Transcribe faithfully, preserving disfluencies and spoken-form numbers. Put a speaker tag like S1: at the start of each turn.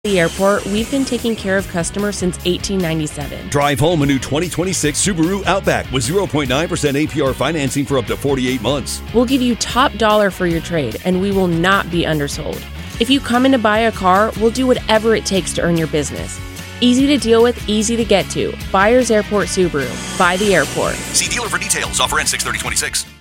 S1: The airport, we've been taking care of customers since eighteen ninety-seven.
S2: Drive home a new twenty twenty-six Subaru Outback with zero point nine percent A P R financing for up to forty-eight months.
S1: We'll give you top dollar for your trade, and we will not be undersold. If you come in to buy a car, we'll do whatever it takes to earn your business. Easy to deal with, easy to get to. Buyers Airport Subaru. Buy the airport.
S3: See dealer for details. Offer ends six thirty twenty-six.